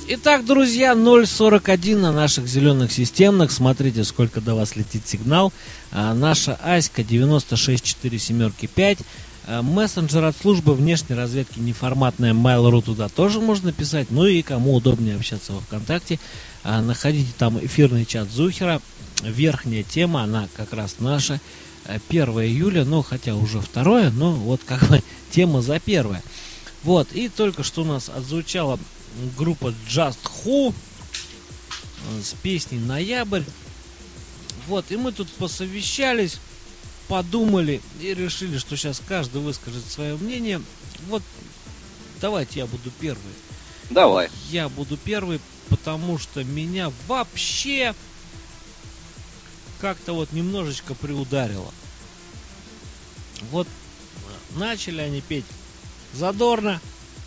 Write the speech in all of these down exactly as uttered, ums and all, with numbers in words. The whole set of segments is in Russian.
Итак, друзья, ноль сорок один на наших зеленых системных. Смотрите, сколько до вас летит сигнал. А, наша Аська девяносто шесть четыре семерки пять. А, мессенджер от службы внешней разведки неформатная Mail.ru, туда тоже можно писать. Ну и кому удобнее общаться во ВКонтакте, а, находите там эфирный чат Зухера. Верхняя тема, она как раз наша. первое июля, ну хотя уже второе, но вот как бы тема за первое. Вот, и только что у нас отзвучала группа Just Who с песней «Ноябрь». Вот, и мы тут посовещались, подумали и решили, что сейчас каждый выскажет свое мнение. Вот, давайте я буду первый. Давай. Я буду первый, потому что меня вообще как-то вот немножечко приударило. Вот начали они петь задорно.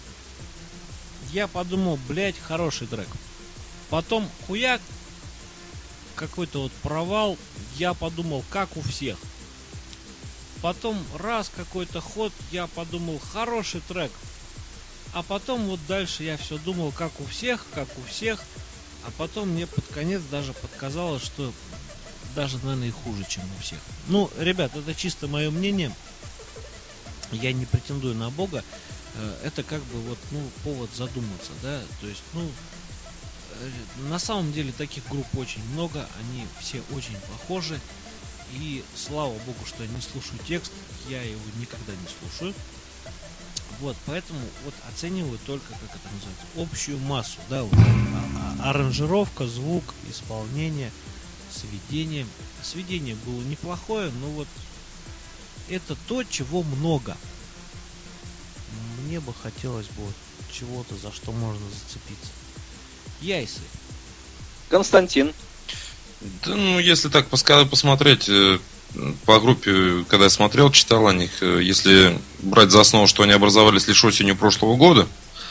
Я подумал, блять, хороший трек. Потом хуяк, какой-то вот провал. Я подумал, как у всех. Потом раз какой-то ход, я подумал, хороший трек. А потом вот дальше я все думал, как у всех, как у всех. А потом мне под конец даже подказалось, что даже, наверное, и хуже, чем у всех. Ну, ребят, это чисто мое мнение. Я не претендую на Бога. Это как бы вот, ну, повод задуматься, да, то есть, ну, на самом деле таких групп очень много, они все очень похожи, и слава богу, что я не слушаю текст, я его никогда не слушаю, вот, поэтому вот оцениваю только, как это называется, общую массу, да, вот, аранжировка, звук, исполнение, сведение, сведение было неплохое, но вот это то, чего много. Мне бы хотелось бы вот чего-то, за что можно зацепиться. Яйсы. Константин. Да, ну, если так посмотреть по группе, когда я смотрел, читал о них, если брать за основу, что они образовались лишь осенью прошлого года,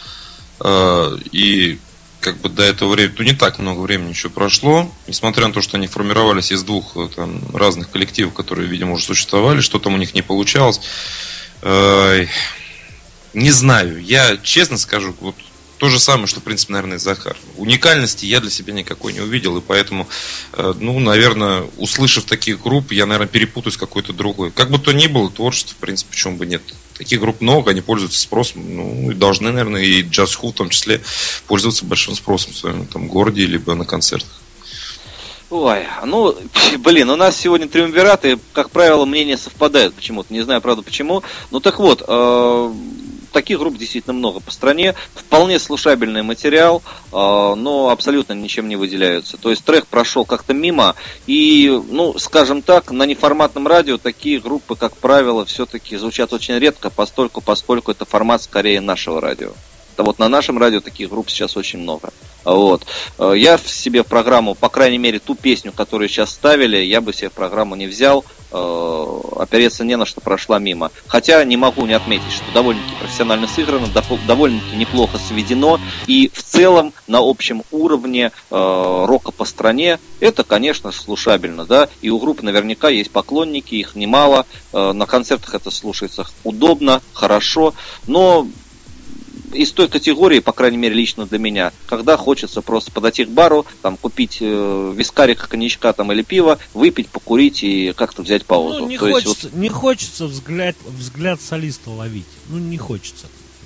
и как бы до этого времени, то не так много времени еще прошло, несмотря на то, что они формировались из двух там разных коллективов, которые, видимо, уже существовали, что там у них не получалось. Не знаю, я честно скажу, вот то же самое, что, в принципе, наверное, Захар. Уникальности я для себя никакой не увидел, и поэтому, ну, наверное, услышав таких групп, я, наверное, перепутаю с какой-то другой. Как бы то ни было, творчество, в принципе, почему бы нет. Таких групп много, они пользуются спросом, ну, и должны, наверное, и Just Who в том числе пользоваться большим спросом в своем там городе, либо на концертах. Ой, ну, блин, у нас сегодня триумвираты, как правило, мнения совпадают почему-то, не знаю, правда, почему. Ну, так вот, э- таких групп действительно много по стране, вполне слушабельный материал, э, но абсолютно ничем не выделяются. То есть трек прошел как-то мимо, и, ну, скажем так, на неформатном радио такие группы, как правило, все-таки звучат очень редко, постольку, поскольку это формат скорее нашего радио. Да вот на нашем радио таких групп сейчас очень много. Вот. Я в себе в программу, по крайней мере, ту песню, которую сейчас ставили, я бы себе в программу не взял. Опереться не на что, прошла мимо. Хотя не могу не отметить, что довольно-таки профессионально сыграно, довольно-таки неплохо сведено. И в целом на общем уровне э, рока по стране это, конечно, слушабельно. Да? И у группы наверняка есть поклонники, их немало. Э, на концертах это слушается удобно, хорошо. Но из той категории, по крайней мере, лично для меня, когда хочется просто подойти к бару, там, купить э, вискарик, коньячка там, или пиво, выпить, покурить и как-то взять паузу. Ну, не, То хочется, есть, вот... не хочется взгляд, взгляд солиста ловить. Ну, не хочется.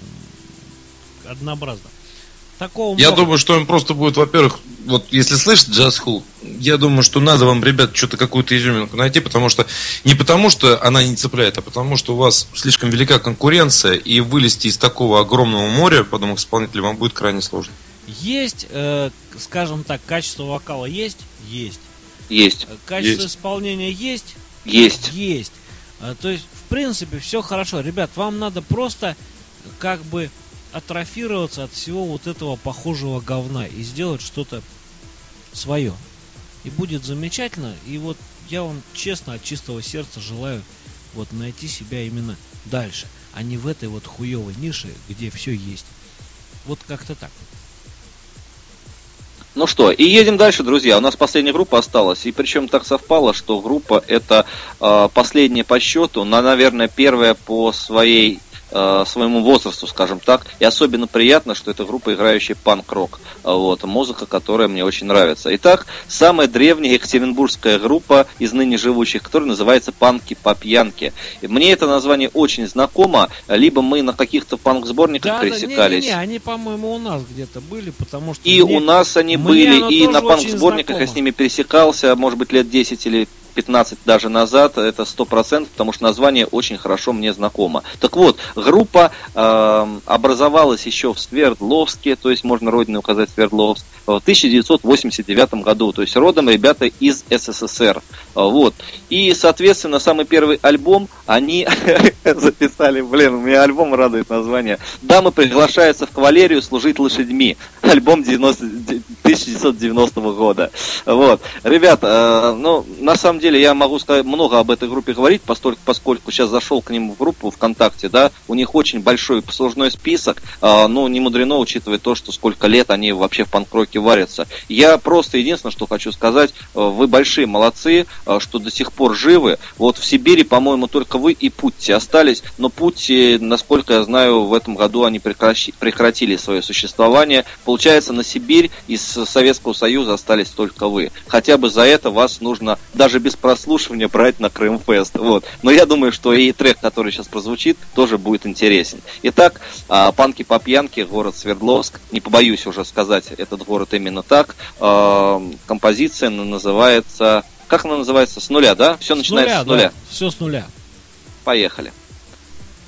Однообразно. Такого я много. думаю, что им просто будет, во-первых, вот если слышать Just Who, я думаю, что надо вам, ребят, что-то какую-то изюминку найти, потому что не потому, что она не цепляет, а потому, что у вас слишком велика конкуренция, и вылезти из такого огромного моря подобных исполнителей вам будет крайне сложно. Есть, э, скажем так, качество вокала есть? Есть. Есть. Качество есть. исполнения есть? Есть. Есть. А, то есть, в принципе, все хорошо. Ребят, вам надо просто как бы атрофироваться от всего вот этого похожего говна и сделать что-то свое. И будет замечательно. И вот я вам честно от чистого сердца желаю вот найти себя именно дальше, а не в этой вот хуевой нише, где все есть. Вот как-то так. Ну что, и едем дальше, друзья. У нас последняя группа осталась. И причем так совпало, что группа это э, последняя по счету, но, наверное, первая по своей э, своему возрасту, скажем так. И особенно приятно, что это группа, играющая панк-рок. Вот, музыка, которая мне очень нравится. Итак, самая древняя екатеринбургская группа из ныне живущих, которая называется «Панки по пьянке». И мне это название очень знакомо. Либо мы на каких-то панк-сборниках Да, пересекались. не, не, не, они, по-моему, у нас где-то были, потому что... И мне, у нас они были, и на панк-сборниках я с ними пересекался, может быть, лет десять или пятнадцать даже назад, это сто процентов, потому что название очень хорошо мне знакомо. Так вот, группа э, образовалась еще в Свердловске, то есть можно родину указать Свердловск, в тысяча девятьсот восемьдесят девятом году, то есть родом ребята из СССР. Вот. И, соответственно, самый первый альбом они записали, блин, у меня альбом радует название. «Дамы приглашаются в кавалерию служить лошадьми». Альбом тысяча девятьсот девяностого года. Вот. Ребята, э, ну, на самом деле я могу сказать много об этой группе говорить, поскольку, поскольку сейчас зашел к ним в группу ВКонтакте, да, у них очень большой послужной список, э, ну, не мудрено, учитывая то, что сколько лет они вообще в панк-роке варятся. Я просто единственное, что хочу сказать, э, вы большие молодцы, э, что до сих пор живы. Вот в Сибири, по-моему, только вы и Путти остались, но Путти, насколько я знаю, в этом году они прекращи, прекратили свое существование. Получается, на Сибирь из Советского Союза остались только вы. Хотя бы за это вас нужно даже без прослушивания брать на Крымфест. Вот. Но я думаю, что и трек, который сейчас прозвучит, тоже будет интересен. Итак, «Панки по пьянке», город Свердловск. Не побоюсь уже сказать этот город именно так. Композиция называется... Как она называется? С нуля, да? Все начинается с нуля. Да. Все с нуля. Поехали.